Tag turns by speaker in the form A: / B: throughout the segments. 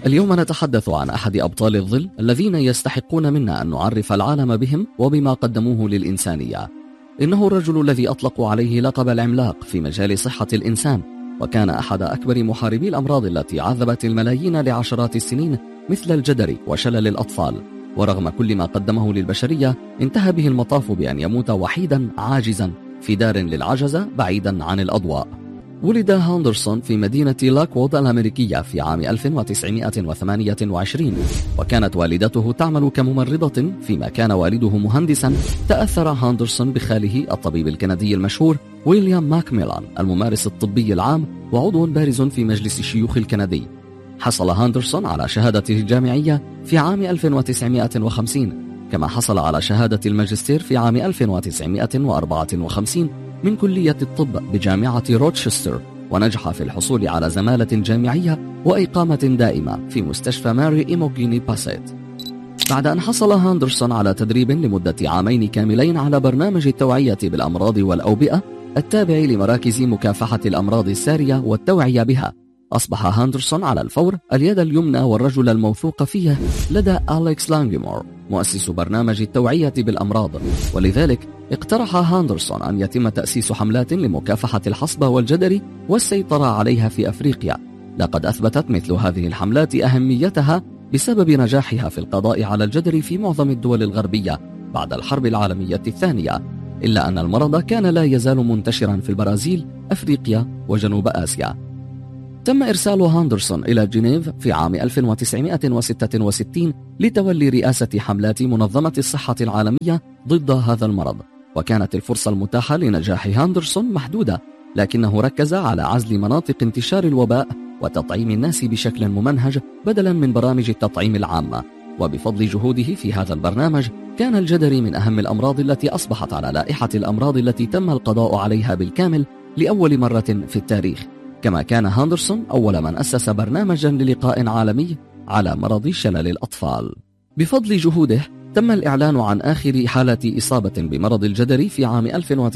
A: اليوم نتحدث عن أحد أبطال الظل الذين يستحقون منا أن نعرف العالم بهم وبما قدموه للإنسانية. إنه الرجل الذي أطلقوا عليه لقب العملاق في مجال صحة الإنسان، وكان أحد أكبر محاربي الأمراض التي عذبت الملايين لعشرات السنين مثل الجدري وشلل الأطفال. ورغم كل ما قدمه للبشرية، انتهى به المطاف بأن يموت وحيدا عاجزا في دار للعجزة بعيدا عن الأضواء. ولد هاندرسون في مدينة لاكوود الأمريكية في عام 1928، وكانت والدته تعمل كممرضة فيما كان والده مهندسا. تأثر هاندرسون بخاله الطبيب الكندي المشهور ويليام ماكميلان الممارس الطبي العام وعضو بارز في مجلس الشيوخ الكندي. حصل هاندرسون على شهادته الجامعية في عام 1950، كما حصل على شهادة الماجستير في عام 1954 من كلية الطب بجامعة روتشستر، ونجح في الحصول على زمالة جامعية وإقامة دائمة في مستشفى ماري إيموجيني باسيت. بعد أن حصل هاندرسون على تدريب لمدة عامين كاملين على برنامج التوعية بالأمراض والأوبئة التابع لمراكز مكافحة الأمراض السارية والتوعية بها، أصبح هاندرسون على الفور اليد اليمنى والرجل الموثوق فيه لدى أليكس لانجمور مؤسس برنامج التوعية بالأمراض. ولذلك اقترح هاندرسون أن يتم تأسيس حملات لمكافحة الحصبة والجدري والسيطرة عليها في أفريقيا. لقد أثبتت مثل هذه الحملات أهميتها بسبب نجاحها في القضاء على الجدري في معظم الدول الغربية بعد الحرب العالمية الثانية، إلا أن المرض كان لا يزال منتشرا في البرازيل، أفريقيا وجنوب آسيا. تم إرسال هاندرسون إلى جنيف في عام 1966 لتولي رئاسة حملات منظمة الصحة العالمية ضد هذا المرض، وكانت الفرصة المتاحة لنجاح هاندرسون محدودة، لكنه ركز على عزل مناطق انتشار الوباء وتطعيم الناس بشكل ممنهج بدلا من برامج التطعيم العامة. وبفضل جهوده في هذا البرنامج كان الجدري من أهم الأمراض التي أصبحت على لائحة الأمراض التي تم القضاء عليها بالكامل لأول مرة في التاريخ. كما كان هاندرسون أول من أسس برنامجا للقاء عالمي على مرض شلل الأطفال. بفضل جهوده تم الإعلان عن آخر حالة إصابة بمرض الجدري في عام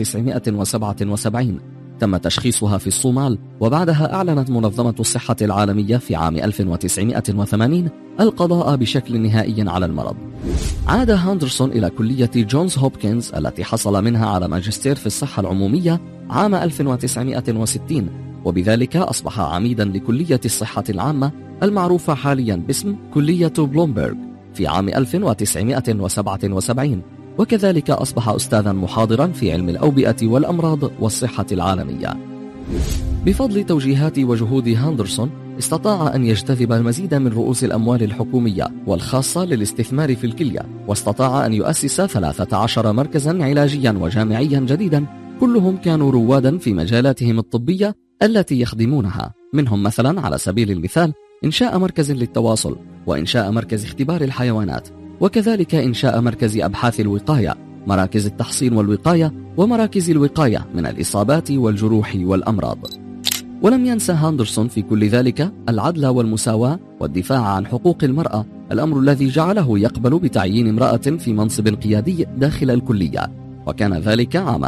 A: 1977، تم تشخيصها في الصومال، وبعدها أعلنت منظمة الصحة العالمية في عام 1980 القضاء بشكل نهائي على المرض. عاد هاندرسون إلى كلية جونز هوبكنز التي حصل منها على ماجستير في الصحة العمومية عام 1960، وبذلك أصبح عميدا لكلية الصحة العامة المعروفة حاليا باسم كلية بلومبرغ في عام 1977، وكذلك أصبح أستاذا محاضرا في علم الأوبئة والأمراض والصحة العالمية. بفضل توجيهات وجهود هاندرسون استطاع أن يجتذب المزيد من رؤوس الأموال الحكومية والخاصة للاستثمار في الكلية، واستطاع أن يؤسس 13 مركزا علاجيا وجامعيا جديدا، كلهم كانوا روادا في مجالاتهم الطبية التي يخدمونها. منهم مثلا على سبيل المثال إنشاء مركز للتواصل، وإنشاء مركز اختبار الحيوانات، وكذلك إنشاء مركز أبحاث الوقاية، مراكز التحصين والوقاية، ومراكز الوقاية من الإصابات والجروح والأمراض. ولم ينسى هاندرسون في كل ذلك العدل والمساواة والدفاع عن حقوق المرأة، الأمر الذي جعله يقبل بتعيين امرأة في منصب قيادي داخل الكلية، وكان ذلك عام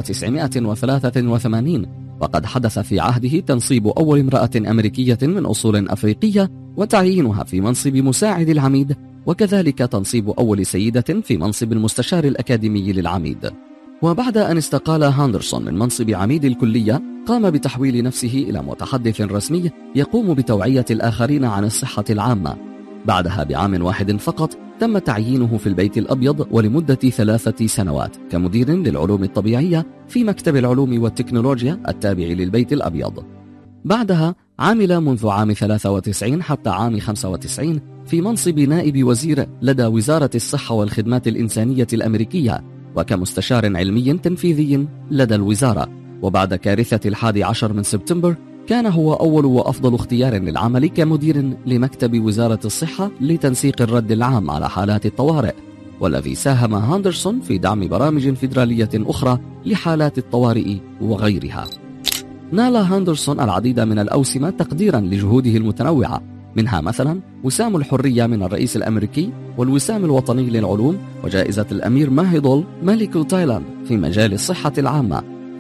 A: 1983، وقد حدث في عهده تنصيب أول امرأة أمريكية من أصول أفريقية وتعيينها في منصب مساعد العميد، وكذلك تنصيب أول سيدة في منصب المستشار الأكاديمي للعميد. وبعد أن استقال هاندرسون من منصب عميد الكلية قام بتحويل نفسه إلى متحدث رسمي يقوم بتوعية الآخرين عن الصحة العامة. بعدها بعام واحد فقط تم تعيينه في البيت الأبيض ولمدة 3 سنوات كمدير للعلوم الطبيعية في مكتب العلوم والتكنولوجيا التابع للبيت الأبيض. بعدها عمل منذ عام 93 حتى عام 95 في منصب نائب وزير لدى وزارة الصحة والخدمات الإنسانية الأمريكية، وكمستشار علمي تنفيذي لدى الوزارة. وبعد كارثة 11 من سبتمبر كان هو أول وأفضل اختيار للعمل كمدير لمكتب وزارة الصحة لتنسيق الرد العام على حالات الطوارئ، والذي ساهم هاندرسون في دعم برامج فيدرالية أخرى لحالات الطوارئ وغيرها. نال هاندرسون العديد من الأوسمة تقديرا لجهوده المتنوعة، منها مثلا وسام الحرية من الرئيس الأمريكي، والوسام الوطني للعلوم، وجائزة الأمير ماهيدول ملك تايلاند في مجال الصحة العامة.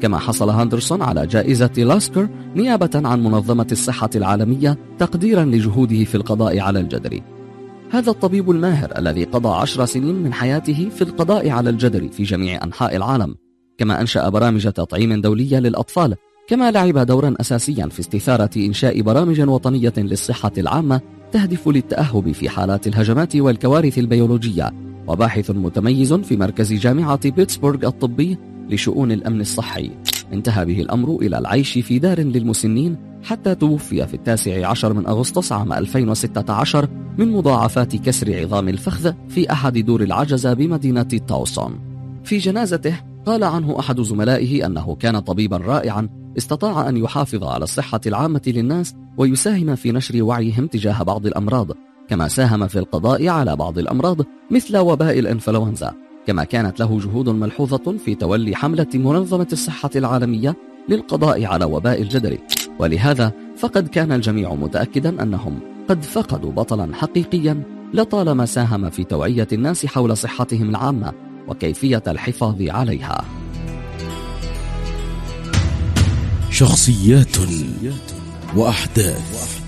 A: كما حصل هاندرسون على جائزة لاسكر نيابة عن منظمة الصحة العالمية تقديرا لجهوده في القضاء على الجدري. هذا الطبيب الماهر الذي قضى 10 سنين من حياته في القضاء على الجدري في جميع أنحاء العالم، كما أنشأ برامج تطعيم دولية للأطفال، كما لعب دورا أساسيا في استثارة إنشاء برامج وطنية للصحة العامة تهدف للتأهب في حالات الهجمات والكوارث البيولوجية، وباحث متميز في مركز جامعة بيتسبورغ الطبي لشؤون الأمن الصحي. انتهى به الأمر إلى العيش في دار للمسنين حتى توفي في 19 من أغسطس عام 2016 من مضاعفات كسر عظام الفخذ في أحد دور العجزة بمدينة تاوسون. في جنازته قال عنه أحد زملائه أنه كان طبيبا رائعا استطاع أن يحافظ على الصحة العامة للناس ويساهم في نشر وعيهم تجاه بعض الأمراض، كما ساهم في القضاء على بعض الأمراض مثل وباء الإنفلونزا، كما كانت له جهود ملحوظة في تولي حملة منظمة الصحة العالمية للقضاء على وباء الجدري. ولهذا فقد كان الجميع متأكدا أنهم قد فقدوا بطلا حقيقيا لطالما ساهم في توعية الناس حول صحتهم العامة وكيفية الحفاظ عليها.
B: شخصيات وأحداث